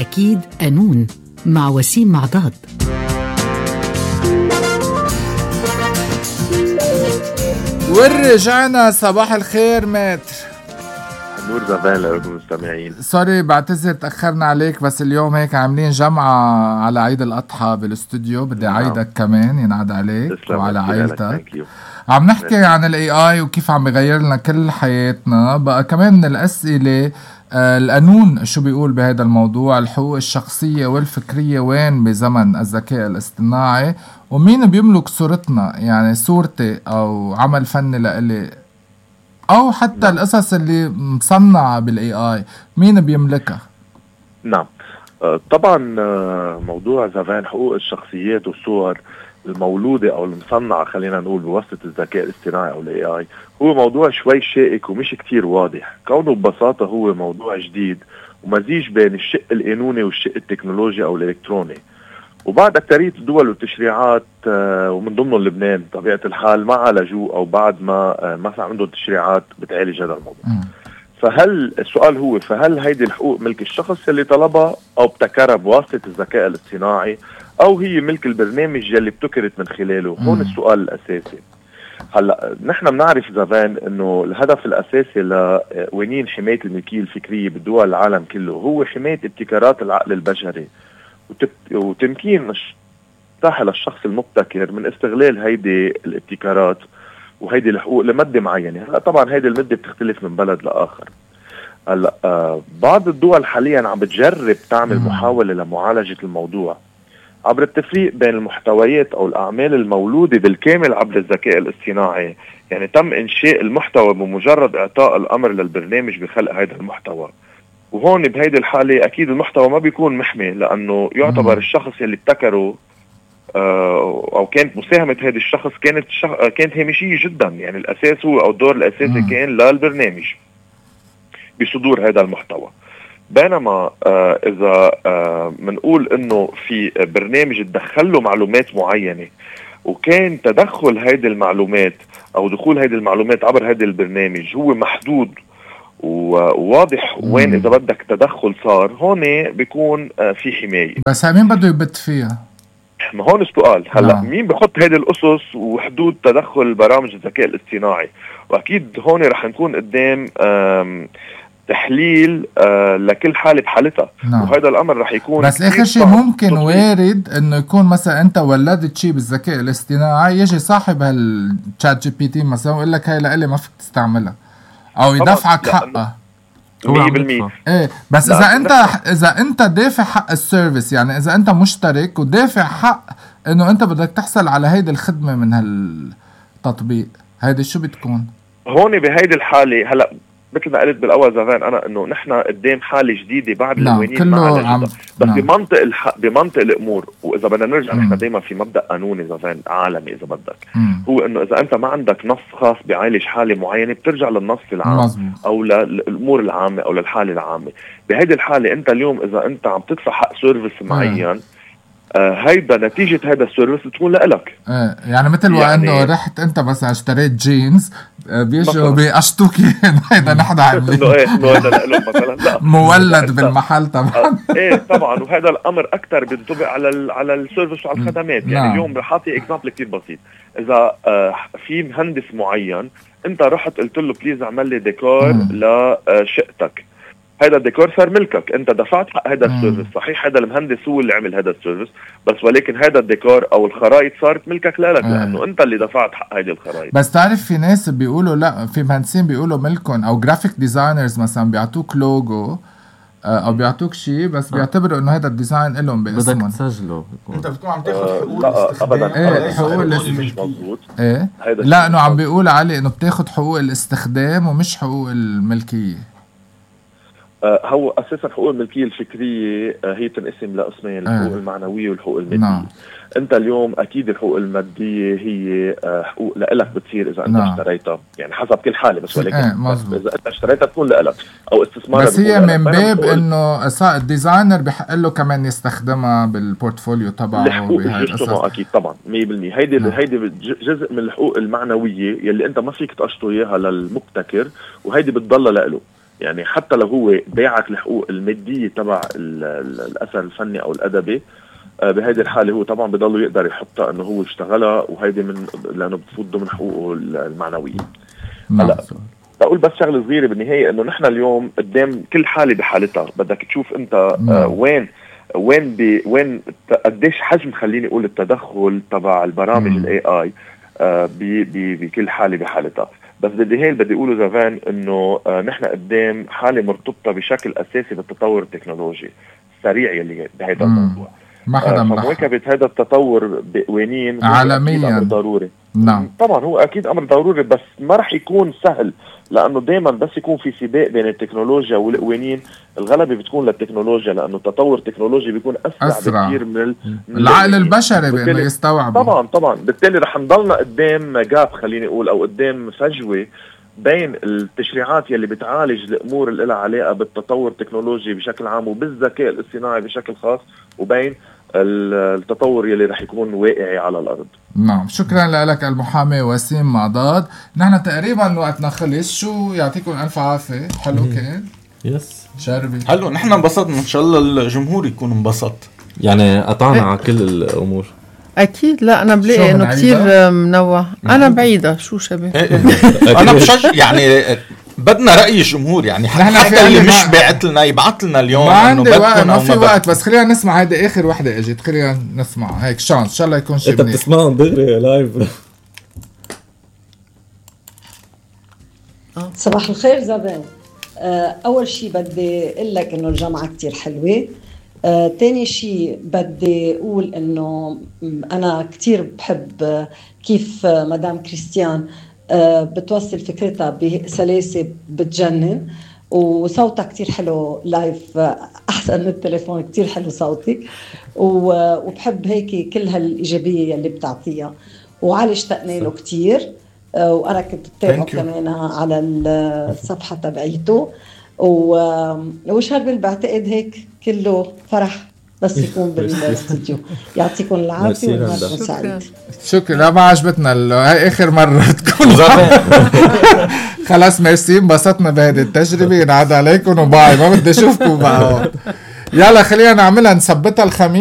وأكيد قانون مع وسيم معضاد. ورجعنا. صباح الخير ماتر. نور زفان لكم المستمعين. سوري بعتذر تأخرنا عليك، بس اليوم هيك عاملين جمعة على عيد الأضحى بالاستوديو. بدي عيدك كمان ينعاد عليك وعلى عائلتك. عم نحكي عن ال AI وكيف عم بغير لنا كل حياتنا. بقى كمان من الأسئلة القانون شو بيقول بهذا الموضوع؟ الحقوق الشخصية والفكرية وين بزمن الذكاء الاصطناعي؟ ومين بيملك صورتنا، يعني صورتي أو عمل فني لإلي أو حتى القصص اللي مصنعة بالاي اي مين بيملكها؟ نعم طبعا موضوع زفان حقوق الشخصيات والصور المولودة أو المصنعة خلينا نقول بواسطة الذكاء الاصطناعي أو الاي اي هو موضوع شوي شائك ومش كتير واضح. كونه ببساطة هو موضوع جديد ومزيج بين الشق القانوني والشق التكنولوجي أو الإلكتروني، وبعد أكترية الدول والتشريعات ومن ضمنهم لبنان طبيعة الحال ما عالجوه أو بعد ما صار عندهم تشريعات بتعالج هذا الموضوع. فهل السؤال هو فهل هيدي الحقوق ملك الشخص اللي طلبها أو ابتكرها بواسطة الذكاء الاصطناعي أو هي ملك البرنامج اللي ابتكرت من خلاله؟ هون السؤال الأساسي. هلا نحن بنعرف زمان انه الهدف الاساسي لقوانين حماية الملكية الفكرية بدول العالم كله هو حماية ابتكارات العقل البشري وتمكين مساحة للشخص المبتكر من استغلال هيدي الابتكارات وهيدي الحقوق لمدة معينة. هلا طبعا هيدي المدة بتختلف من بلد لآخر. هلا بعض الدول حاليا عم بتجرب تعمل محاولة لمعالجة الموضوع عبر التفريق بين المحتويات أو الأعمال المولودة بالكامل عبر الذكاء الاصطناعي. يعني تم إنشاء المحتوى بمجرد إعطاء الأمر للبرنامج بخلق هذا المحتوى، وهون بهيدي الحالة أكيد المحتوى ما بيكون محمي لأنه يعتبر الشخص اللي ابتكره أو كانت مساهمة هذا الشخص كانت هامشية جدا. يعني الأساس هو أو الدور الأساسي كان للبرنامج بصدور هذا المحتوى. بينما إذا منقول إنه في برنامج تدخل له معلومات معينة وكان تدخل هذه المعلومات أو دخول هذه المعلومات عبر هذا البرنامج هو محدود وواضح وين إذا بدك تدخل صار، هون بيكون في حماية. بس مين بده يبت فيها؟ ما هون السؤال. هلا مين بحط هذه القصص وحدود تدخل برامج الذكاء الاصطناعي؟ وأكيد هون رح نكون قدام تحليل لكل حالة بحالتها. وهذا الأمر رح يكون بس آخر شيء ممكن وارد إنه يكون مثلا أنت ولدت شيء بالذكاء الاصطناعي يجي صاحب هالchat GPT مثلا ويقول لك هاي لإلي ما فيك تستعملها أو يدفعك حقها 100%. ايه بس إذا أنت دافع حق السيرفيس، يعني إذا أنت مشترك ودافع حق إنه أنت بدك تحصل على هيدي الخدمة من هالتطبيق، هيدي شو بتكون؟ هون بهيدي الحالة هلأ مثل ما قلت بالأول زمان أنا إنه نحن قدام حالة جديدة بعد القوانين ما بس بمنطق الأمور. وإذا بدنا نرجع نحن دايما في مبدأ قانوني زمان عالمي إذا بدك هو إنه إذا أنت ما عندك نص خاص بعالج حالة معينة بترجع للنص العام أو للأمور العامة أو للحالة العامة. بهيدي الحالة أنت اليوم إذا أنت عم تدفع حق سيرفيس معين هيدا نتيجة هيدا السيرفيس بتكون لإلك. يعني مثل وأنه رحت أنت مثلا اشتريت جينز بيجوا بيقشطوكي هيدا نحن عاملين إنه هيدا لإلهم مثلا لا مولد بالمحل طبعا. إيه طبعا. وهذا الأمر أكتر بينطبق على السيرفيس وعلى الخدمات. يعني اليوم رح أعطي إكزامبل كتير بسيط. إذا في مهندس معين أنت رحت قلت له بليز اعمل لي ديكور لشقتك، هذا الديكور صار ملكك، انت دفعت حق هذا السيرفيس. صحيح هذا المهندس هو اللي عمل هذا السيرفيس بس ولكن هذا الديكور او الخرائط صارت ملكك لك لانه انت اللي دفعت حق هذه الخرائط. بس تعرف في ناس بيقولوا لا، في مهندسين بيقولوا ملكهم او جرافيك ديزاينرز مثلا بيعطوك لوجو او بيعطوك شيء بس بيعتبروا انه هذا الديزاين لهم باسمهم. بدك تسجله انت بتكون عم تاخذ حقوق الاستخدام. حقوق الاستخدام لا انه عم بيقول علي انه بتاخذ حقوق الاستخدام ومش حقوق الملكيه. هو أساسا حقوق الملكية الفكرية هي تنقسم لقسمين، الحقوق المعنوية والحقوق المادية. أنت اليوم أكيد الحقوق المادية هي حقوق لإلك بتصير إذا أنت اشتريتها، يعني حسب كل حالة بس ولكن إذا أنت اشتريتها تكون لإلك أو استثمار. بس هي من باب إنه الديزاينر بحق له كمان يستخدمها بالبورتفوليو تبعه. الحقوق الجسمة أكيد طبعا 100%. هيدي جزء من الحقوق المعنوية يلي أنت ما فيك تقشطه إياها للمبتكر وهيدي بتضل لإله. يعني حتى لو هو باعك الحقوق المادية تبع الأثر الفني أو الأدبي، بهذه الحالة هو طبعا بضله يقدر يحطها انه هو اشتغلها، وهيدي من لانه بتفوت ضمن حقوقه المعنوية. هلا بقول بس شغله صغيره بالنهايه، انه نحن اليوم قدام كل حاله بحالتها. بدك تشوف انت وين قديش حجم، خليني اقول، التدخل تبع البرامج الاي اي بكل حاله بحالتها. بس بالنهايه بدي اقوله زافان انه نحن قدام حاله مرتبطه بشكل اساسي بالتطور التكنولوجي السريع يلي بهذا الموضوع. ما حدا فمواكبة هذا التطور بقوانين عالميا أمر ضروري. نعم طبعا هو أكيد أمر ضروري، بس ما رح يكون سهل، لأنه دايما بس يكون في سباق بين التكنولوجيا والقوانين، الغلبة بتكون للتكنولوجيا، لأنه التطور التكنولوجي بيكون أسرع بكثير من العقل البشري بأنه يستوعب. طبعا بالتالي رح نضلنا قدام جاب، خليني أقول، أو قدام فجوة بين التشريعات يلي بتعالج الأمور اللي لها علاقة بالتطور التكنولوجي بشكل عام وبالذكاء الاصطناعي بشكل خاص، وبين التطور يلي رح يكون واقعي على الأرض. نعم، شكرا لك المحامي وسيم معضاد. نحن تقريبا وقتنا خلص. شو يعطيكم ألف عافية. حلو كان يس شربي. حلو، نحن انبسطنا، إن شاء الله الجمهور يكون انبسط. يعني قطعنا على كل الأمور أكيد. لا أنا بلاقي إنه كتير منوع. أنا بعيدة شو شبه أنا بشجع يعني بدنا رأي الجمهور، يعني حتى اللي مش باعت لنا يبعت لنا اليوم. ما عندي وقت، ما في وقت، بس خلينا نسمع. هيدا آخر وحدة اجت، خلينا نسمع هيك شانس، إن شاء الله يكون شيء منيح. أنت بتسمعهم دغري لايف. صباح الخير زبان. أول شي بدي أقول لك إنه الجامعة كتير حلوة. تاني شي بدي أقول إنه أنا كتير بحب كيف مدام كريستيان بتوصل فكرتها بسلاسة بتجنن، وصوتها كتير حلو لايف، أحسن من التليفون، كتير حلو صوتك، وبحب هيك كل هالإيجابية اللي بتعطيها، وعلي اشتقنا له كتير، وأنا كنت بتابعه كمان على الصفحة تبعيته، وشربل بعتقد هيك كله فرح بس يكون بالاستوديو. يعطيكم العافية ونهاركم سعيد. شكرا. ما عجبتنا هاي آخر مرة تكون. خلاص ميرسي، انبسطنا بهذه التجربة. ينعاد عليكم وباي، ما بدي أشوفكم بقى. يلا خلينا نعملها، نثبتها الخميس.